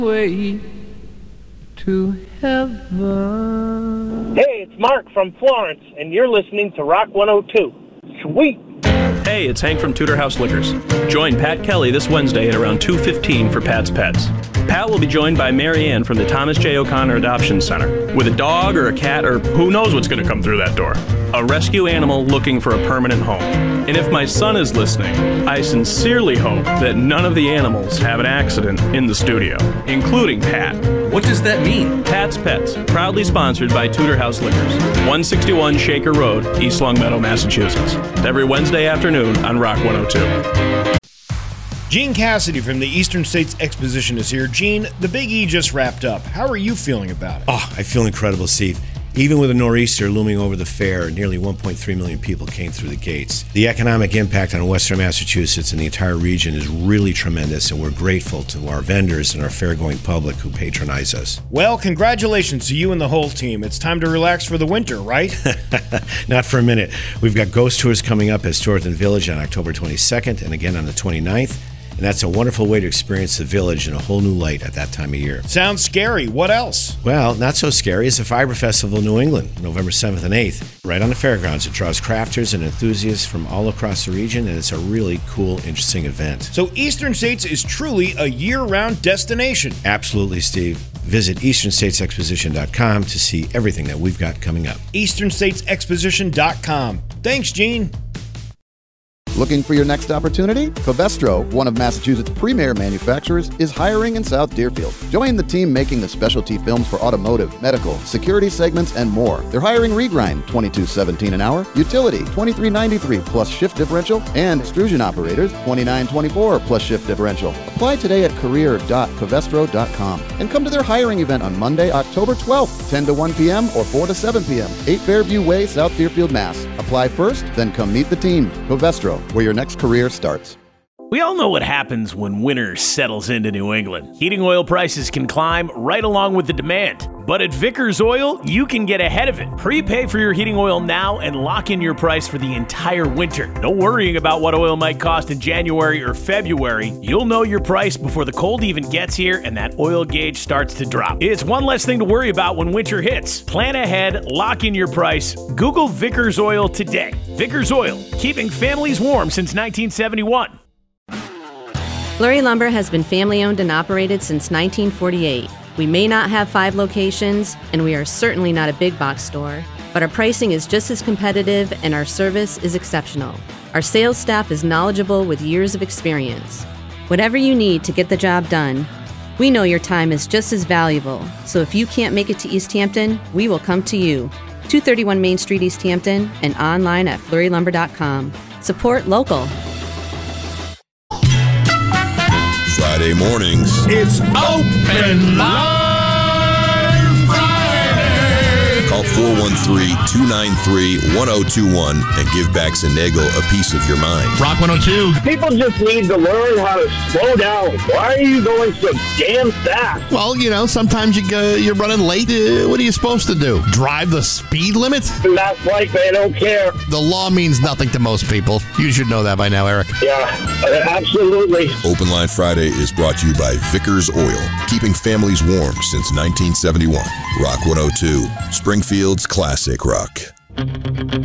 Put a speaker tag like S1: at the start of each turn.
S1: way to heaven.
S2: Hey, it's Mark from Florence, and you're listening to Rock 102. Sweet!
S3: Hey, it's Hank from Tudor House Liquors. Join Pat Kelly this Wednesday at around 2:15 for Pat's Pets. Pat will be joined by Mary Ann from the Thomas J. O'Connor Adoption Center with a dog or a cat or who knows what's going to come through that door. A rescue animal looking for a permanent home. And if my son is listening, I sincerely hope that none of the animals have an accident in the studio, including Pat.
S4: What does that mean?
S3: Pat's Pets, proudly sponsored by Tudor House Liquors, 161 Shaker Road, East Longmeadow, Massachusetts. Every Wednesday afternoon on Rock 102.
S5: Gene Cassidy from the Eastern States Exposition is here. Gene, the Big E just wrapped up. How are you feeling about it?
S6: Oh, I feel incredible, Steve. Even with a nor'easter looming over the fair, nearly 1.3 million people came through the gates. The economic impact on Western Massachusetts and the entire region is really tremendous, and we're grateful to our vendors and our fair-going public who patronize us.
S5: Well, congratulations to you and the whole team. It's time to relax for the winter, right?
S6: Not for a minute. We've got ghost tours coming up at Storeton Village on October 22nd and again on the 29th. And that's a wonderful way to experience the village in a whole new light at that time of year.
S5: Sounds scary. What else?
S6: Well, not so scary is the Fiber Festival in New England, November 7th and 8th, right on the fairgrounds. It draws crafters and enthusiasts from all across the region, and it's a really cool, interesting event.
S5: So Eastern States is truly a year-round destination.
S6: Absolutely, Steve. Visit EasternStatesExposition.com to see everything that we've got coming up.
S5: EasternStatesExposition.com. Thanks, Gene.
S7: Looking for your next opportunity? Covestro, one of Massachusetts' premier manufacturers, is hiring in South Deerfield. Join the team making the specialty films for automotive, medical, security segments, and more. They're hiring regrind, $22.17 an hour, utility, $23.93 plus shift differential, and extrusion operators, $29.24 plus shift differential. Apply today at career.covestro.com and come to their hiring event on Monday, October 12th, 10 to 1 p.m. or 4 to 7 p.m., 8 Fairview Way, South Deerfield, Mass. Apply first, then come meet the team. Covestro, where your next career starts.
S8: We all know what happens when winter settles into New England. Heating oil prices can climb right along with the demand. But at Vickers Oil, you can get ahead of it. Prepay for your heating oil now and lock in your price for the entire winter. No worrying about what oil might cost in January or February. You'll know your price before the cold even gets here and that oil gauge starts to drop. It's one less thing to worry about when winter hits. Plan ahead, lock in your price. Google Vickers Oil today. Vickers Oil, keeping families warm since 1971.
S9: Flurry Lumber has been family-owned and operated since 1948. We may not have 5 locations, and we are certainly not a big box store, but our pricing is just as competitive and our service is exceptional. Our sales staff is knowledgeable with years of experience. Whatever you need to get the job done, we know your time is just as valuable, so if you can't make it to East Hampton, we will come to you. 231 Main Street, East Hampton, and online at flurrylumber.com. Support local.
S10: Friday mornings.
S11: It's Open Line Friday.
S10: Call 413-293-1021 and give back Senego a piece of your mind.
S11: Rock 102.
S2: People just need to learn how to slow down. Why are you going so damn fast?
S11: Well, you know, sometimes you're running late. What are you supposed to do? Drive the speed limit?
S2: That's like they don't care.
S11: The law means nothing to most people. You should know that by now, Eric.
S2: Yeah, absolutely.
S10: Open Line Friday is brought to you by Vickers Oil, keeping families warm since 1971. Rock 102, Springfield's classic rock.